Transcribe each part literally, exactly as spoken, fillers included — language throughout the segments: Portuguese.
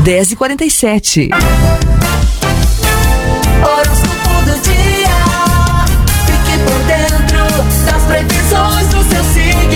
dez e quarenta e sete. Horóscopo do dia. Fique por dentro das previsões do seu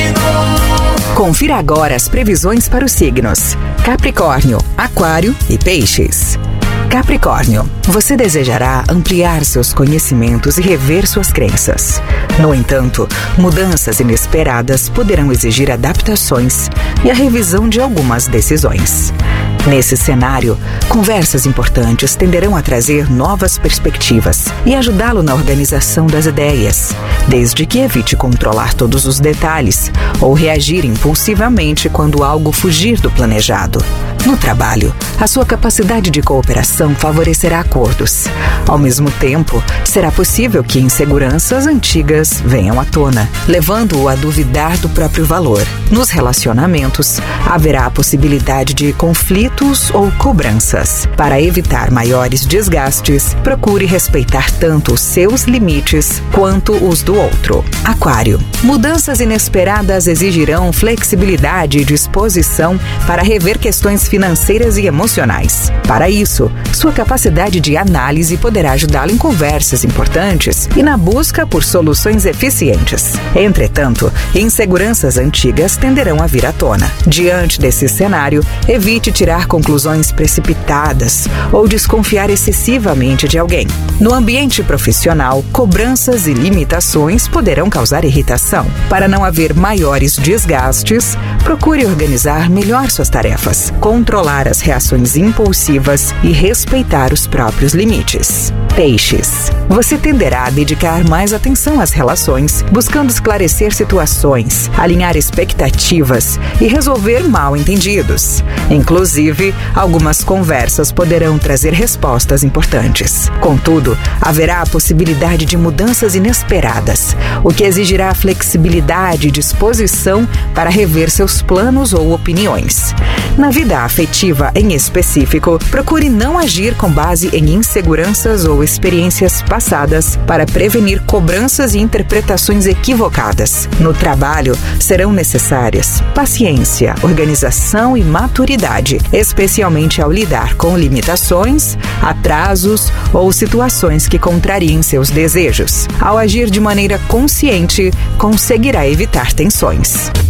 signo. Confira agora as previsões para os signos: Capricórnio, Aquário e Peixes. Capricórnio, você desejará ampliar seus conhecimentos e rever suas crenças. No entanto, mudanças inesperadas poderão exigir adaptações e a revisão de algumas decisões. Nesse cenário, conversas importantes tenderão a trazer novas perspectivas e ajudá-lo na organização das ideias, desde que evite controlar todos os detalhes ou reagir impulsivamente quando algo fugir do planejado. No trabalho, a sua capacidade de cooperação favorecerá acordos. Ao mesmo tempo, será possível que inseguranças antigas venham à tona, levando-o a duvidar do próprio valor. Nos relacionamentos, haverá a possibilidade de conflitos ou cobranças. Para evitar maiores desgastes, procure respeitar tanto os seus limites quanto os do outro. Aquário, mudanças inesperadas exigirão flexibilidade e disposição para rever questões financeiras e emocionais. Para isso, sua capacidade de análise poderá ajudá-lo em conversas importantes e na busca por soluções eficientes. Entretanto, inseguranças antigas tenderão a vir à tona. Diante desse cenário, evite tirar conclusões precipitadas ou desconfiar excessivamente de alguém. No ambiente profissional, cobranças e limitações poderão causar irritação. Para não haver maiores desgastes, procure organizar melhor suas tarefas, controlar as reações impulsivas e respeitar os próprios limites. Peixes, você tenderá a dedicar mais atenção às relações, buscando esclarecer situações, alinhar expectativas e resolver mal-entendidos. Inclusive, algumas conversas poderão trazer respostas importantes. Contudo, haverá a possibilidade de mudanças inesperadas, o que exigirá flexibilidade e disposição para rever seus planos ou opiniões. Na vida afetiva, em específico, procure não agir com base em inseguranças ou experiências passadas para prevenir cobranças e interpretações equivocadas. No trabalho, serão necessárias paciência, organização e maturidade, especialmente ao lidar com limitações, atrasos ou situações que contrariem seus desejos. Ao agir de maneira consciente, conseguirá evitar tensões.